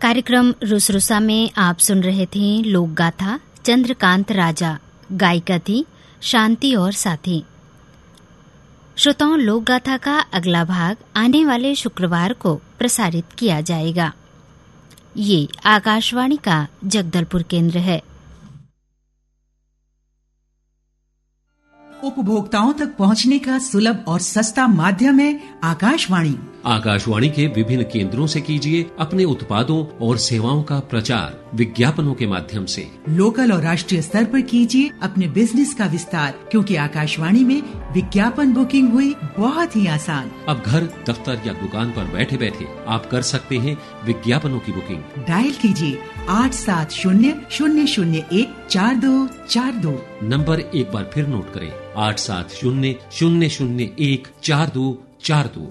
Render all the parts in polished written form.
कार्यक्रम रुसरुसा में आप सुन रहे थे लोक गाथा चंद्रकांत राजा, गायिका थी शांति और साथी। श्रोताओं, लोक गाथा का अगला भाग आने वाले शुक्रवार को प्रसारित किया जाएगा। ये आकाशवाणी का जगदलपुर केंद्र है। उपभोक्ताओं तक पहुंचने का सुलभ और सस्ता माध्यम है आकाशवाणी। आकाशवाणी के विभिन्न केंद्रों से कीजिए अपने उत्पादों और सेवाओं का प्रचार विज्ञापनों के माध्यम से। लोकल और राष्ट्रीय स्तर पर कीजिए अपने बिजनेस का विस्तार, क्योंकि आकाशवाणी में विज्ञापन बुकिंग हुई बहुत ही आसान। अब घर, दफ्तर या दुकान पर बैठे बैठे आप कर सकते हैं विज्ञापनों की बुकिंग। डायल कीजिए 8700014242। नंबर एक बार फिर नोट करें, 8700014242।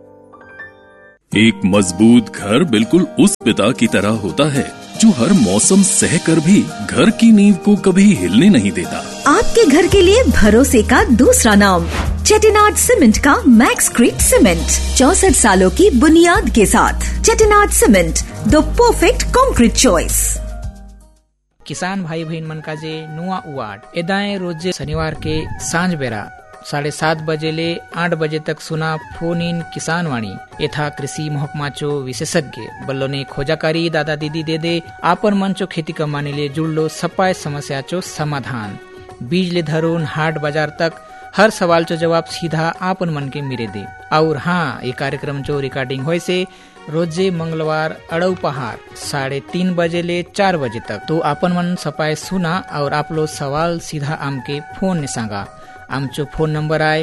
एक मजबूत घर बिल्कुल उस पिता की तरह होता है जो हर मौसम सहकर भी घर की नींव को कभी हिलने नहीं देता। आपके घर के लिए भरोसे का दूसरा नाम चेटिनाड सीमेंट का मैक्सक्रीट सीमेंट, 64 सालों की बुनियाद के साथ। Chettinad cement, the perfect concrete choice. किसान भाई बहन मन का जे नुआ उवाड एदाए रोजे शनिवार के सांझ बेरा 7:30 बजे ले 8 बजे तक सुना फोन इन किसान वाणी यथा कृषि महकमा चो विशेषज्ञ बल्लो ने खोजाकारी दादा दीदी दे दे आपन मन चो खेती कमाने लिए जुड़लो सपाय समस्या चो समाधान। बीज ले धरून हाट बाजार तक हर सवाल चो जवाब सीधा आपन मन के मिले दे। और हाँ, ये कार्यक्रम चो रिकॉर्डिंग होए से रोजे मंगलवार अड़ऊ पहाड़ 3:30 बजे ले 4 बजे तक। तो आपन मन सपाय सुना और आप लोग सवाल सीधा आम के फोन ने सांगा। आमचो फोन नंबर आए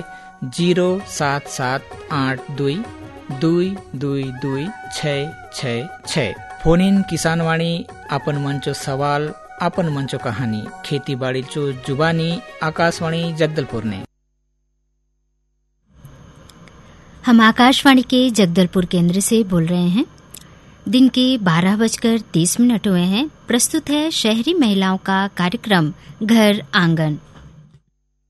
07782222666। फोन इन किसान वाणी आपन मंचो सवाल, आपन मंचो कहानी, खेती बाड़ी चो जुबानी, आकाशवाणी जगदलपुर ने। हम आकाशवाणी के जगदलपुर केंद्र से बोल रहे हैं। दिन के 12:30 हुए हैं। प्रस्तुत है शहरी महिलाओं का कार्यक्रम घर आंगन।